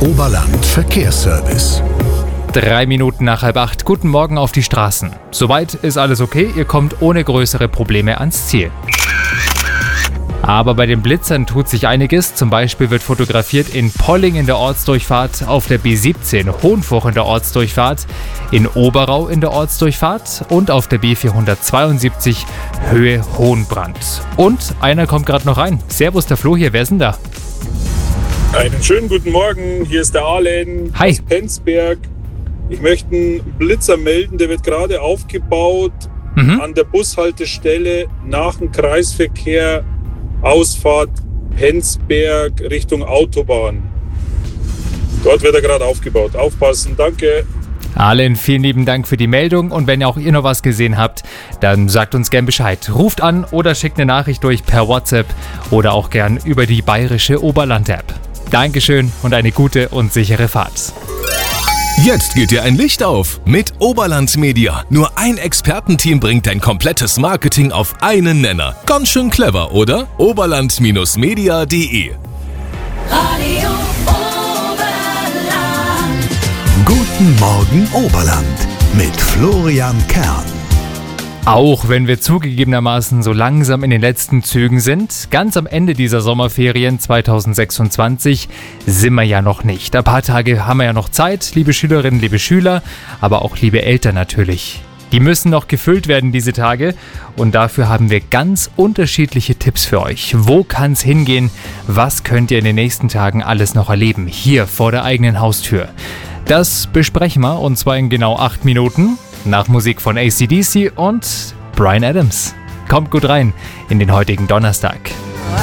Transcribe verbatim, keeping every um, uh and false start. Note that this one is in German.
Oberland Verkehrsservice. Drei Minuten nach halb acht. Guten Morgen auf die Straßen. Soweit ist alles okay, ihr kommt ohne größere Probleme ans Ziel. Aber bei den Blitzern tut sich einiges. Zum Beispiel wird fotografiert in Polling in der Ortsdurchfahrt, auf der B siebzehn Hohenfuch in der Ortsdurchfahrt, in Oberau in der Ortsdurchfahrt und auf der B vierhundertzweiundsiebzig Höhe Hohenbrand. Und einer kommt gerade noch rein. Servus, der Flo hier, wer ist denn da? Einen schönen guten Morgen, hier ist der Arlen Hi. aus Penzberg. Ich möchte einen Blitzer melden, der wird gerade aufgebaut Mhm. an der Bushaltestelle nach dem Kreisverkehr, Ausfahrt Penzberg Richtung Autobahn. Dort wird er gerade aufgebaut. Aufpassen, danke. Allen, vielen lieben Dank für die Meldung und wenn auch ihr noch was gesehen habt, dann sagt uns gern Bescheid. Ruft an oder schickt eine Nachricht durch per WhatsApp oder auch gern über die bayerische Oberland-App. Dankeschön und eine gute und sichere Fahrt. Jetzt geht dir ein Licht auf mit Oberland Media. Nur ein Expertenteam bringt dein komplettes Marketing auf einen Nenner. Ganz schön clever, oder? oberland Media punkt de Radio Oberland. Guten Morgen Oberland mit Florian Kern. Auch wenn wir zugegebenermaßen so langsam in den letzten Zügen sind, ganz am Ende dieser Sommerferien zweitausendsechsundzwanzig sind wir ja noch nicht. Ein paar Tage haben wir ja noch Zeit, liebe Schülerinnen, liebe Schüler, aber auch liebe Eltern natürlich. Die müssen noch gefüllt werden, diese Tage, und dafür haben wir ganz unterschiedliche Tipps für euch. Wo kann's hingehen? Was könnt ihr in den nächsten Tagen alles noch erleben? Hier vor der eigenen Haustür. Das besprechen wir, und zwar in genau acht Minuten. Nach Musik von A C D C und Bryan Adams. Kommt gut rein in den heutigen Donnerstag.